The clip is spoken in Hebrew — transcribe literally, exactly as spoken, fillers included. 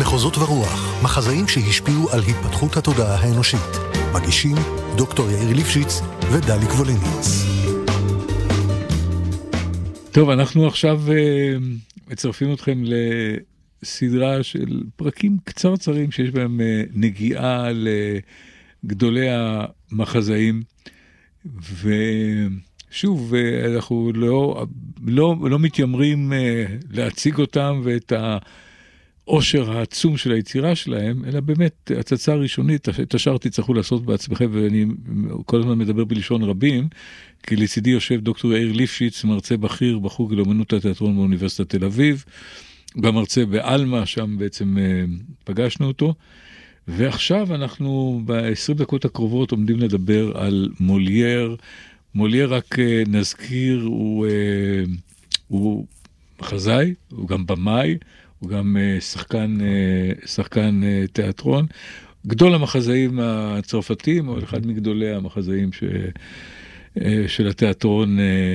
מחוזות ורוח, מחזאים שהשפיעו על התפתחות התודעה האנושית. מגישים דוקטור יאיר ליפשיץ ודלי קבוליניץ. טוב, אנחנו עכשיו uh, מצרפים אתכם לסדרה של פרקים קצרצרים שיש בהם uh, נגיעה לגדולי המחזאים, ושוב, uh, אנחנו לא, לא, לא מתיימרים uh, להציג אותם ואת העושר העצום של היצירה שלהם, אלא באמת הצצה ראשונית, את השאר תצטרכו לעשות בעצמכם, ואני כל הזמן מדבר בלשון רבים, כי לצידי יושב דוקטור יאיר ליפשיץ, מרצה בכיר בחוג לאמנות התיאטרון באוניברסיטת תל אביב, גם מרצה באלמה, שם בעצם פגשנו אותו, ועכשיו אנחנו ב-עשרים דקות הקרובות עומדים לדבר על מולייר. מולייר, רק נזכיר, הוא, הוא מחזאי, הוא גם במאי, הוא גם שחקן, שחקן תיאטרון, גדול המחזאים הצרפתים, או אחד מגדולי המחזאים ש... של התיאטרון